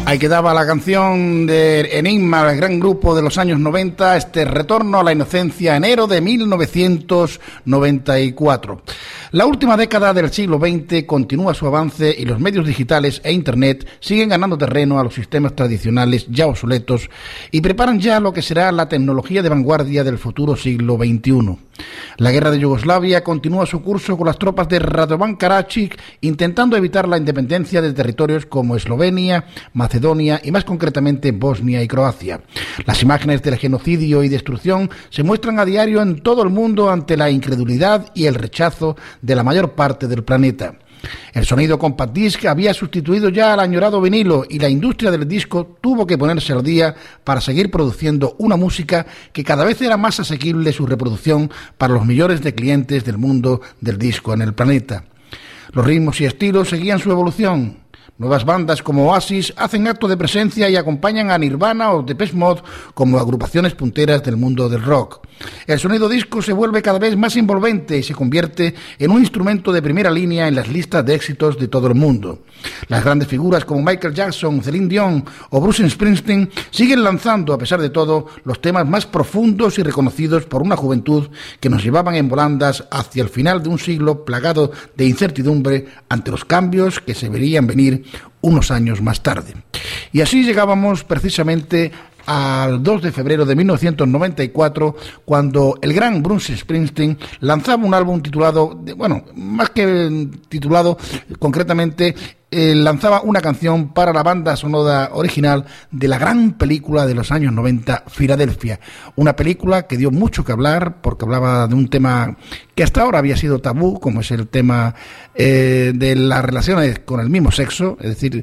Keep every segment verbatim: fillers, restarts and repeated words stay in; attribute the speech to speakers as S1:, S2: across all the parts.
S1: Ahí quedaba la canción de Enigma, el gran grupo de los años noventa, este retorno a la inocencia, enero de mil novecientos noventa y cuatro. La última década del siglo veinte continúa su avance y los medios digitales e Internet siguen ganando terreno a los sistemas tradicionales ya obsoletos y preparan ya lo que será la tecnología de vanguardia del futuro siglo veintiuno. La guerra de Yugoslavia continúa su curso con las tropas de Radovan Karadzic intentando evitar la independencia de territorios como Eslovenia, Macedonia y más concretamente Bosnia y Croacia. Las imágenes del genocidio y destrucción se muestran a diario en todo el mundo ante la incredulidad y el rechazo de la mayor parte del planeta. El sonido compact disc había sustituido ya al añorado vinilo y la industria del disco tuvo que ponerse al día para seguir produciendo una música que cada vez era más asequible su reproducción para los millones de clientes del mundo del disco en el planeta. Los ritmos y estilos seguían su evolución. Nuevas bandas como Oasis hacen acto de presencia y acompañan a Nirvana o Depeche Mode como agrupaciones punteras del mundo del rock. El sonido disco se vuelve cada vez más envolvente y se convierte en un instrumento de primera línea en las listas de éxitos de todo el mundo. Las grandes figuras como Michael Jackson, Celine Dion o Bruce Springsteen siguen lanzando, a pesar de todo, los temas más profundos y reconocidos por una juventud que nos llevaban en volandas hacia el final de un siglo plagado de incertidumbre ante los cambios que se verían venir unos años más tarde. Y así llegábamos precisamente al dos de febrero de mil novecientos noventa y cuatro, cuando el gran Bruce Springsteen lanzaba un álbum titulado, bueno, más que titulado, concretamente eh, lanzaba una canción para la banda sonora original de la gran película de los años noventa, Filadelfia. Una película que dio mucho que hablar porque hablaba de un tema que hasta ahora había sido tabú, como es el tema eh, de las relaciones con el mismo sexo, es decir,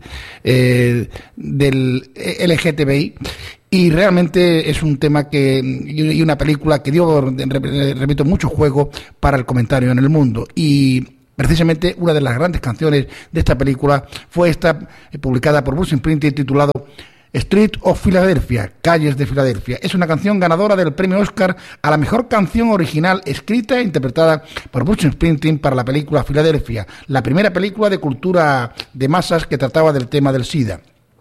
S1: eh, del L G T B I. Y realmente es un tema que y una película que dio, repito, mucho juego para el comentario en el mundo. Y precisamente una de las grandes canciones de esta película fue esta, publicada por Bruce Springsteen, titulado Street of Philadelphia, Calles de Filadelfia. Es una canción ganadora del premio Oscar a la mejor canción original escrita e interpretada por Bruce Springsteen para la película Filadelfia, la primera película de cultura de masas que trataba del tema del SIDA.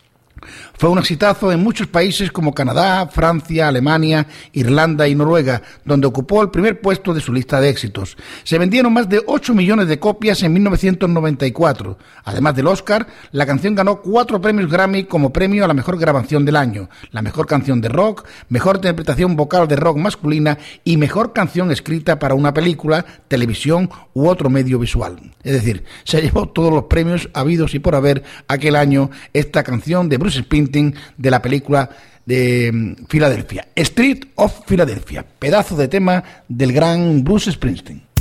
S1: Fue un exitazo en muchos países como Canadá, Francia, Alemania, Irlanda y Noruega, donde ocupó el primer puesto de su lista de éxitos. Se vendieron más de ocho millones de copias en mil novecientos noventa y cuatro. Además del Oscar, la canción ganó cuatro premios Grammy como premio a la mejor grabación del año, la mejor canción de rock, mejor interpretación vocal de rock masculina y mejor canción escrita para una película, televisión u otro medio visual. Es decir, se llevó todos los premios habidos y por haber aquel año esta canción de Bruce Springsteen de la película de Filadelfia, Street of Philadelphia, pedazo de tema del gran Bruce Springsteen.